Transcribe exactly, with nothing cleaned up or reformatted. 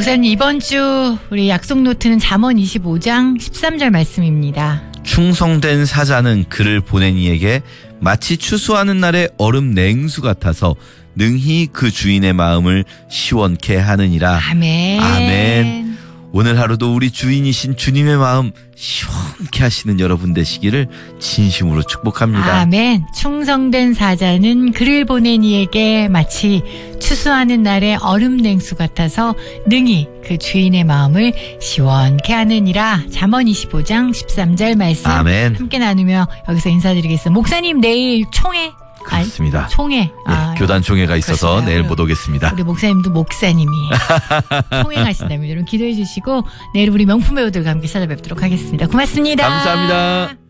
목사님 이번 주 우리 약속 노트는 잠언 이십오 장 십삼 절 말씀입니다. 충성된 사자는 그를 보낸 이에게 마치 추수하는 날의 얼음 냉수 같아서 능히 그 주인의 마음을 시원케 하느니라. 아멘. 아멘. 오늘 하루도 우리 주인이신 주님의 마음 시원케 하시는 여러분 되시기를 진심으로 축복합니다. 아멘. 충성된 사자는 그를 보낸 이에게 마치 추수하는 날의 얼음 냉수 같아서 능히 그 주인의 마음을 시원케 하느니라. 잠언 이십오 장 십삼 절 말씀 아멘. 함께 나누며 여기서 인사드리겠습니다. 목사님 내일 총회 그렇습니다. 아, 총회. 예, 아, 교단 총회가 있어서 그렇습니다. 내일 못 오겠습니다. 우리 목사님도 목사님이 총회하신다면 여러분 기도해 주시고 내일 우리 명품 배우들과 함께 찾아뵙도록 하겠습니다. 고맙습니다. 감사합니다.